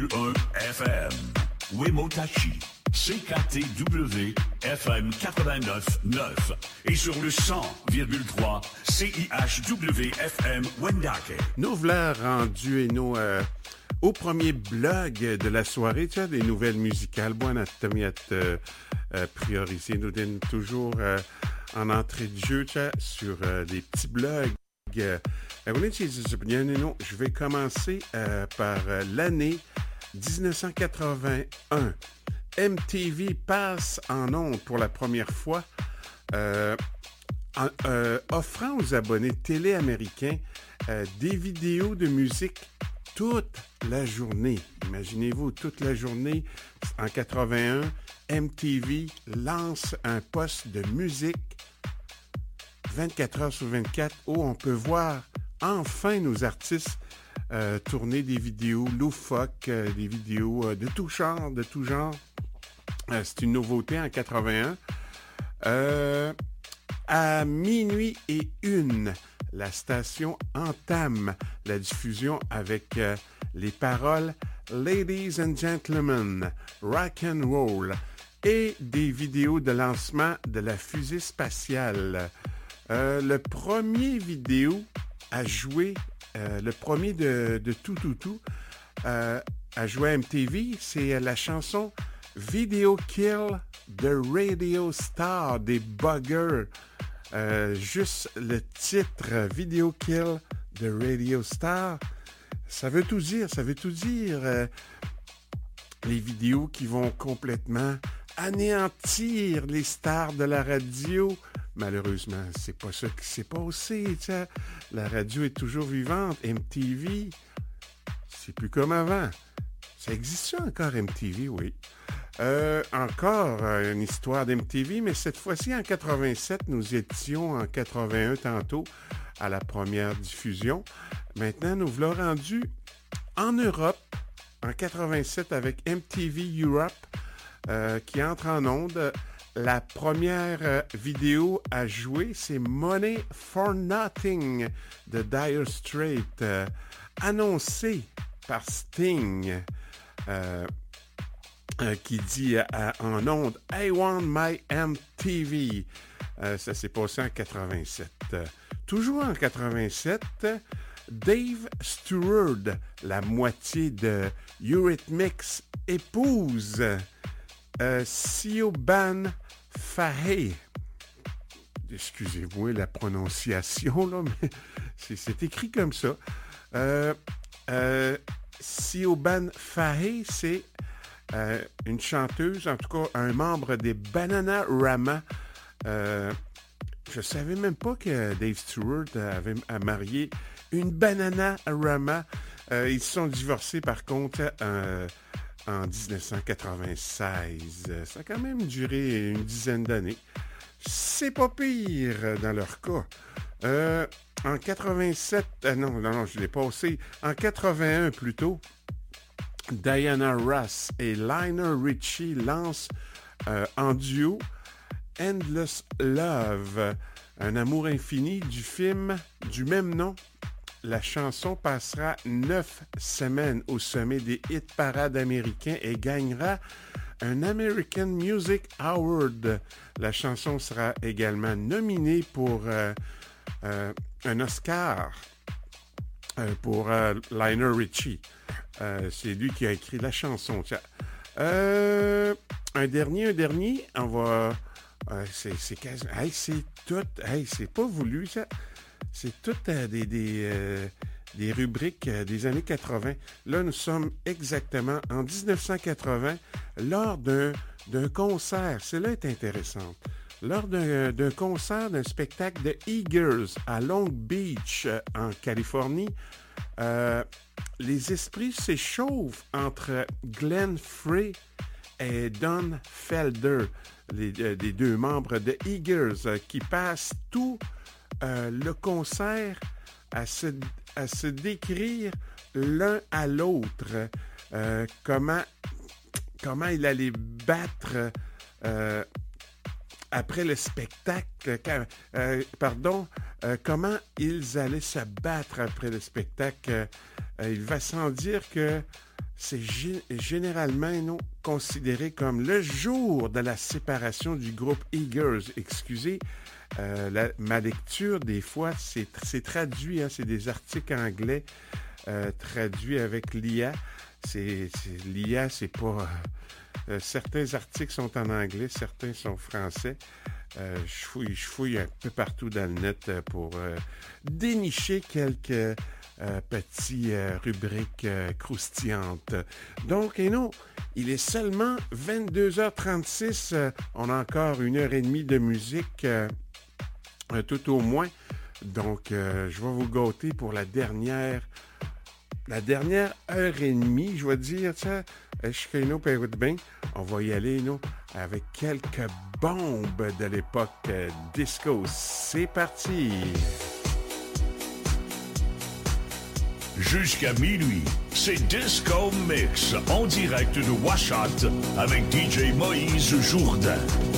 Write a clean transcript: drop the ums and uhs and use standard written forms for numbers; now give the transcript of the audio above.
101 FM. Wemotachi. CKTW FM 89.9 et sur le 100,3 CIHW FM Wendake. Nous voilà rendus au premier blog de la soirée, tu as des nouvelles musicales. Buona Tomiat priorisé. Nous donne toujours en entrée de jeu, tu as, sur des petits blogs. Je vais commencer par l'année 1981. MTV passe en ondes pour la première fois, offrant aux abonnés télé américains des vidéos de musique toute la journée. Imaginez-vous, toute la journée, en 81, MTV lance un poste de musique 24 heures sur 24 où on peut voir enfin nos artistes tourner des vidéos loufoques, des vidéos de tout genre, c'est une nouveauté en 81. À minuit et 1, la station entame la diffusion avec les paroles « Ladies and Gentlemen, Rock and Roll » et des vidéos de lancement de la fusée spatiale. Le premier vidéo à jouer, le premier de tout, à jouer à MTV, c'est la chanson Video Kill the Radio Star des Buggers. Juste le titre Video Kill the Radio Star, ça veut tout dire. Les vidéos qui vont complètement anéantir les stars de la radio. Malheureusement, c'est pas ça qui s'est passé. T'sais. La radio est toujours vivante. MTV, c'est plus comme avant. Ça existe encore, MTV, oui. Encore une histoire d'MTV, mais cette fois-ci en 87, nous étions en 81 tantôt à la première diffusion. Maintenant, nous voilà rendus en Europe en 87 avec MTV Europe qui entre en onde. La première vidéo à jouer, c'est Money for Nothing de Dire Straits, annoncé par Sting. Qui dit en ondes « I want my MTV ». Ça s'est passé en 87. Toujours en 87, Dave Stewart, la moitié de Eurythmics, épouse Siobhan Fahey. Excusez-moi la prononciation, là, mais c'est écrit comme ça. Siobhan Fahey, c'est une chanteuse, en tout cas un membre des Bananarama. Je savais même pas que Dave Stewart avait marié une Bananarama. Ils se sont divorcés par contre en 1996. Ça a quand même duré une dizaine d'années. C'est pas pire dans leur cas. En 87, non, je l'ai passé. En 81 plutôt, Diana Ross et Lionel Richie lancent en duo Endless Love, un amour infini du film du même nom. La chanson passera 9 semaines au sommet des hit-parades américains et gagnera un American Music Award. La chanson sera également nominée pour un Oscar pour Lionel Richie. C'est lui qui a écrit la chanson. Un dernier, on va... c'est quasiment... c'est tout... c'est pas voulu, ça. C'est tout des rubriques des années 80. Là, nous sommes exactement en 1980, lors d'un concert. Celle-là est intéressante. Lors d'un concert, d'un spectacle de Eagles à Long Beach, en Californie, les esprits s'échauffent entre Glenn Frey et Don Felder, les deux membres de Eagles, qui passent tout le concert à se décrire l'un à l'autre, comment il allait battre après le spectacle, comment ils allaient se battre après le spectacle. Il va sans dire que c'est généralement considéré comme le jour de la séparation du groupe Eagers. Excusez, ma lecture, des fois, c'est traduit, c'est des articles anglais traduits avec l'IA. L'IA, c'est pas... certains articles sont en anglais, certains sont français. Je fouille un peu partout dans le net pour dénicher quelques petites rubriques croustillantes. Donc, il est seulement 22h36. On a encore 1h30 de musique, tout au moins. Donc, je vais vous gâter pour la dernière heure et demie, je vais dire, ça. On va y aller, avec quelques bombes de l'époque disco. C'est parti! Jusqu'à minuit, c'est Disco Mix en direct de Ouachant avec DJ Moïse Jourdain.